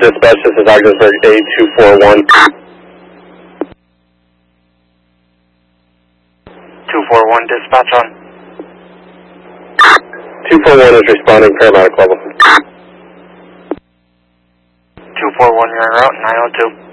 dispatch, this is Ogdensburg A241. 241, dispatch on. 241 is responding, paramedic level. 241, you're en route, 902.